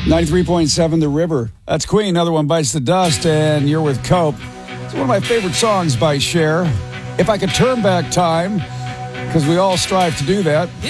93.7 The River. That's Queen. Another one bites the dust, and you're with Cope. It's one of my favorite songs by Cher. If I could turn back time, because we all strive to do that.